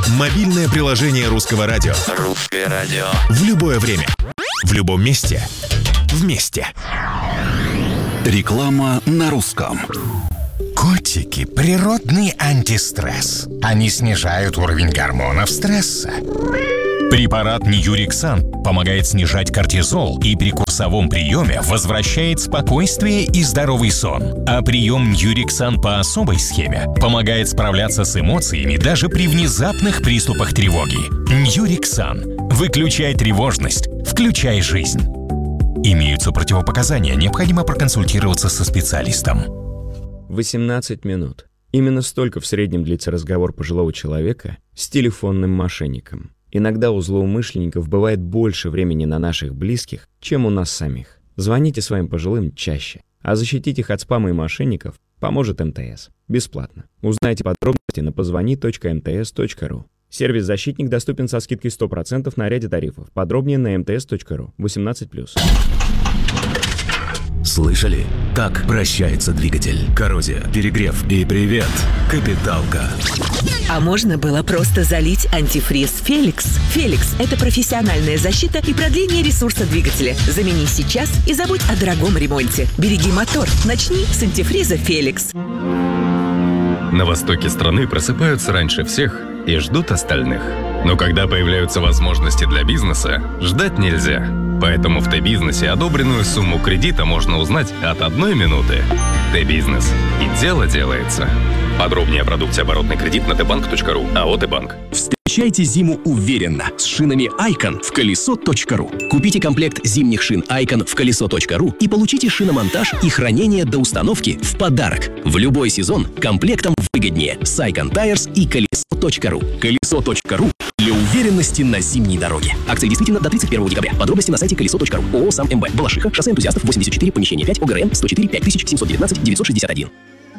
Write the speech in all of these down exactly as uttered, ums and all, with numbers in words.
Мобильное приложение Русского радио. Русское радио. В любое время. В любом месте. Вместе. Реклама на русском. Котики – природный антистресс. Они снижают уровень гормонов стресса. Препарат Ньюриксан помогает снижать кортизол и при курсовом приеме возвращает спокойствие и здоровый сон. А прием Ньюриксан по особой схеме помогает справляться с эмоциями даже при внезапных приступах тревоги. Ньюриксан. Выключай тревожность, включай жизнь. Имеются противопоказания, необходимо проконсультироваться со специалистом. восемнадцать минут. Именно столько в среднем длится разговор пожилого человека с телефонным мошенником. Иногда у злоумышленников бывает больше времени на наших близких, чем у нас самих. Звоните своим пожилым чаще, а защитить их от спама и мошенников поможет эм тэ эс. Бесплатно. Узнайте подробности на позвони точка эм тэ эс точка ру. Сервис «Защитник» доступен со скидкой сто процентов на ряде тарифов. Подробнее на эм тэ эс точка ру. восемнадцать плюс. Слышали, как прощается двигатель? Коррозия, перегрев и привет, капиталка. А можно было просто залить антифриз «Феликс». «Феликс» — это профессиональная защита и продление ресурса двигателя. Замени сейчас и забудь о дорогом ремонте. Береги мотор. Начни с антифриза «Феликс». На востоке страны просыпаются раньше всех и ждут остальных. Но когда появляются возможности для бизнеса, ждать нельзя. Поэтому в Т-бизнесе одобренную сумму кредита можно узнать от одной минуты. Т-бизнес. И дело делается. Подробнее о продукте оборотный кредит на тэ банк точка ру. АО «Т-банк». Встречайте зиму уверенно с шинами Айкон в колесо точка ру. Купите комплект зимних шин Айкон в колесо точка ру и получите шиномонтаж и хранение до установки в подарок. В любой сезон комплектом выгоднее с Айкон Tires и колесо точка ру. колесо точка ру для уверенности на зимней дороге. Акция действительно до тридцать первого декабря. Подробности на сайте колесо точка ру. ООО «Сам МБ». Балашиха, шоссе энтузиастов, восемьдесят четыре, помещение пять, ОГРН сто четыре пять тысяч семьсот девятнадцать девятьсот шестьдесят один.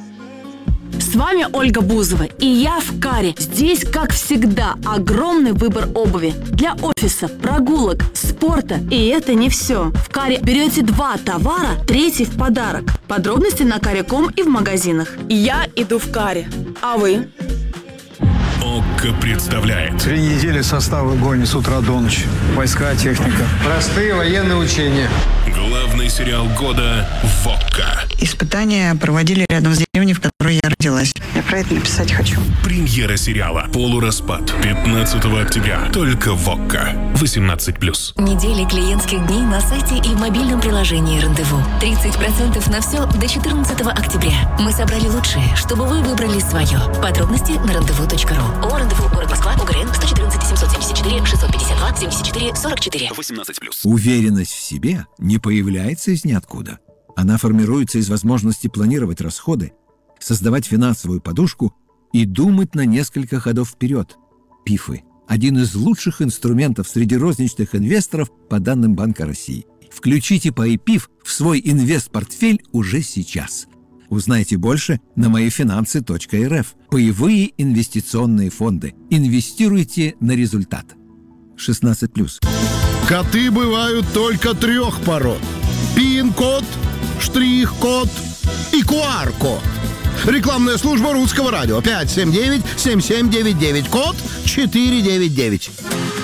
С вами Ольга Бузова, и я в Каре. Здесь, как всегда, огромный выбор обуви для офиса, прогулок, спорта. И это не все. В Каре берете два товара, третий в подарок. Подробности на каре точка ком и в магазинах. Я иду в Каре. А вы? ОККО представляет. Три недели состав в гонит с утра до ночи. Войска, техника. Простые военные учения. Главный сериал года в ОККО. Испытания проводили рядом с деревней, в которой я родилась. Я про это написать хочу. Премьера сериала «Полураспад» пятнадцатого октября. Только в ОККО. восемнадцать плюс. Недели клиентских дней на сайте и в мобильном приложении «Рандеву». тридцать процентов на все до четырнадцатого октября. Мы собрали лучшее, чтобы вы выбрали свое. Подробности на рандеву точка ру. О, «Рандеву», город Москва, ОГРН сто четырнадцать семьсот семьдесят четыре шестьсот пятьдесят два семьдесят четыре сорок четыре. восемнадцать плюс. Уверенность в себе не появляется из ниоткуда. Она формируется из возможности планировать расходы, создавать финансовую подушку и думать на несколько ходов вперед. ПИФы – один из лучших инструментов среди розничных инвесторов по данным Банка России. Включите ПАИПИФ в свой инвестпортфель уже сейчас. Узнайте больше на моифинансы точка эр эф. Паевые инвестиционные фонды. Инвестируйте на результат. шестнадцать плюс. Коты бывают только трех пород. Пин-код, штрих-код и ку ар-код. Рекламная служба Русского радио. пять семь девять семь семь девять девять. Код четыре девять девять.